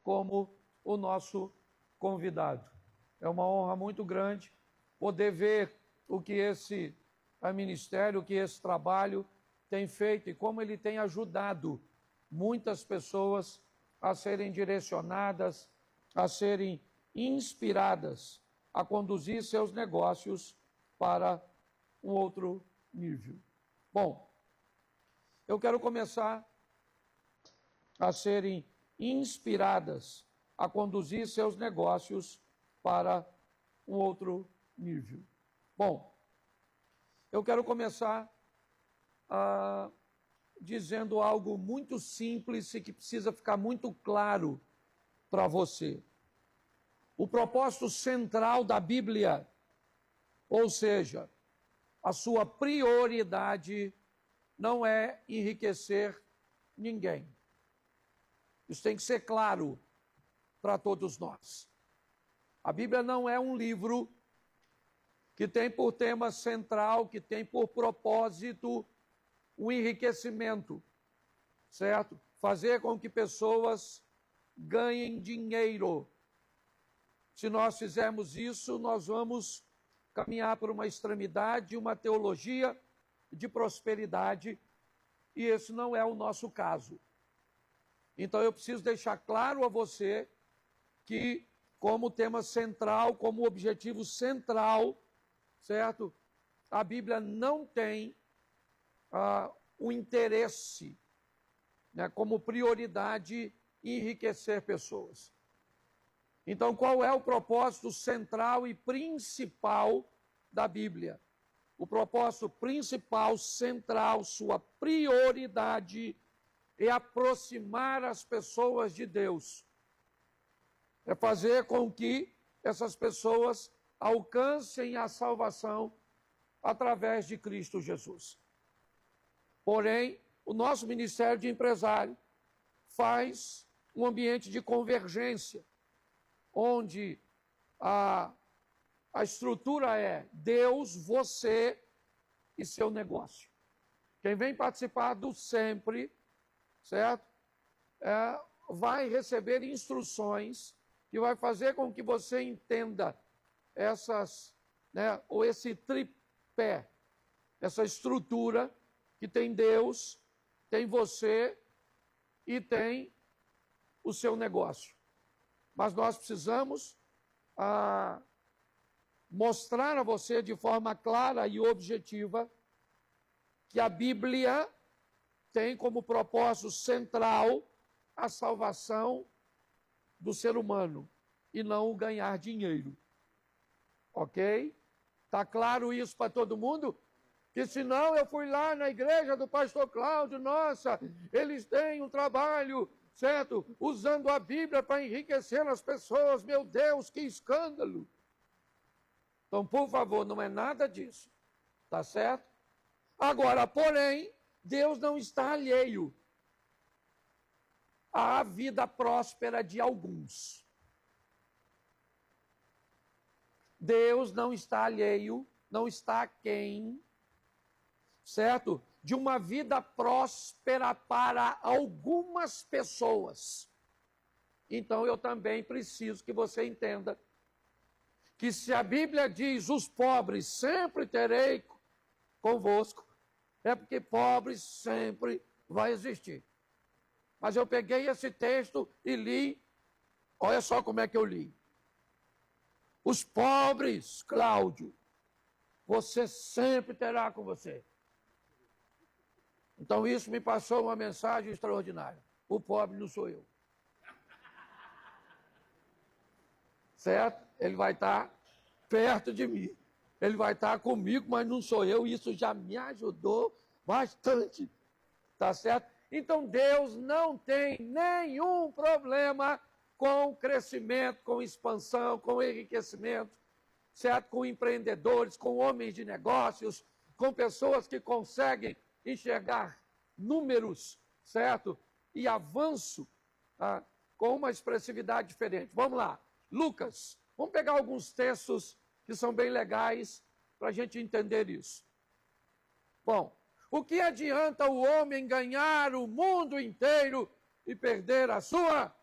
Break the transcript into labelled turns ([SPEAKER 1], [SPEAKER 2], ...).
[SPEAKER 1] como o nosso convidado. É uma honra muito grande poder ver o que esse ministério, o que esse trabalho tem feito e como ele tem ajudado muitas pessoas a serem direcionadas, a serem inspiradas a conduzir seus negócios para um outro nível. Bom, eu quero começar a serem inspiradas a conduzir seus negócios para um outro nível. Bom, eu quero começar dizendo algo muito simples e que precisa ficar muito claro para você. O propósito central da Bíblia, ou seja, a sua prioridade, não é enriquecer ninguém. Isso tem que ser claro para todos nós. A Bíblia não é um livro que tem por tema central, que tem por propósito o enriquecimento, certo? Fazer com que pessoas ganhem dinheiro. Se nós fizermos isso, nós vamos caminhar por uma extremidade, uma teologia de prosperidade, e esse não é o nosso caso. Então eu preciso deixar claro a você que, como tema central, como objetivo central, certo? A Bíblia não tem o interesse, né, como prioridade enriquecer pessoas. Então, qual é o propósito central e principal da Bíblia? O propósito principal, central, sua prioridade é aproximar as pessoas de Deus. É fazer com que essas pessoas alcancem a salvação através de Cristo Jesus. Porém, o nosso Ministério de Empresário faz um ambiente de convergência, onde a estrutura é Deus, você e seu negócio. Quem vem participar do Sempre, certo? Vai receber instruções que vai fazer com que você entenda ou esse tripé, essa estrutura que tem Deus, tem você e tem o seu negócio. Mas nós precisamos mostrar a você de forma clara e objetiva que a Bíblia tem como propósito central a salvação do ser humano e não o ganhar dinheiro. Ok? Está claro isso para todo mundo? Que senão eu fui lá na igreja do pastor Cláudio, nossa, eles têm um trabalho, certo? Usando a Bíblia para enriquecer as pessoas, meu Deus, que escândalo. Então, por favor, não é nada disso, tá certo? Agora, porém, Deus não está alheio à vida próspera de alguns. Deus não está alheio, não está aquém, certo? De uma vida próspera para algumas pessoas. Então eu também preciso que você entenda que se a Bíblia diz os pobres sempre terei convosco, é porque pobres sempre vai existir. Mas eu peguei esse texto e li, olha só como é que eu li. Os pobres, Cláudio, você sempre terá com você. Então isso me passou uma mensagem extraordinária. O pobre não sou eu. Certo? Ele vai estar perto de mim. Ele vai estar comigo, mas não sou eu. Isso já me ajudou bastante. Tá certo? Então Deus não tem nenhum problema com crescimento, com expansão, com enriquecimento, certo? Com empreendedores, com homens de negócios, com pessoas que conseguem enxergar números, certo? E avanço com uma expressividade diferente. Vamos lá. Lucas, vamos pegar alguns textos que são bem legais para a gente entender isso. Bom, o que adianta o homem ganhar o mundo inteiro e perder a sua